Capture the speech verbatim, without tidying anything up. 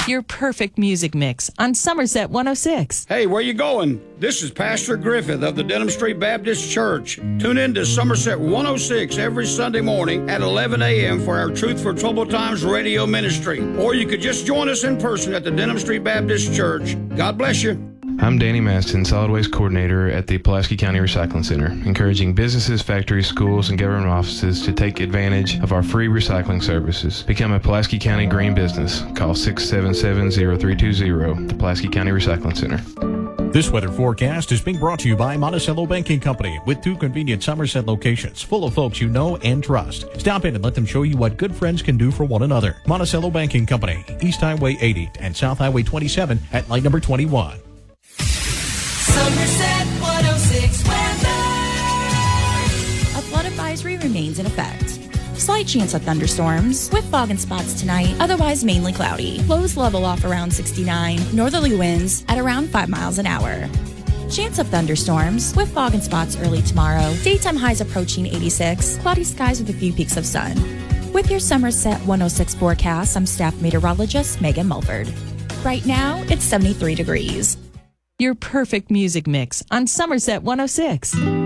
Your perfect music mix on Somerset one oh six. Hey, where you going? This is Pastor Griffith of the Denham Street Baptist Church. Tune in to Somerset one oh six every Sunday morning at eleven a.m. for our Truth for Troubled Times radio ministry. Or you could just join us in person at the Denham Street Baptist Church. God bless you. I'm Danny Maston, Solid Waste Coordinator at the Pulaski County Recycling Center, encouraging businesses, factories, schools, and government offices to take advantage of our free recycling services. Become a Pulaski County green business. Call six seven seven, zero three two zero, the Pulaski County Recycling Center. This weather forecast is being brought to you by Monticello Banking Company with two convenient Somerset locations full of folks you know and trust. Stop in and let them show you what good friends can do for one another. Monticello Banking Company, East Highway eighty and South Highway twenty-seven at light number twenty-one. Somerset one oh six weather. A flood advisory remains in effect. Slight chance of thunderstorms with fog and spots tonight, otherwise mainly cloudy. Lows level off around sixty-nine. Northerly winds at around five miles an hour. Chance of thunderstorms with fog and spots early tomorrow. Daytime highs approaching eighty-six. Cloudy skies with a few peaks of sun. With your Somerset one oh six forecast, I'm staff meteorologist Megan Mulford. Right now, it's seventy-three degrees. Your perfect music mix on Somerset one oh six.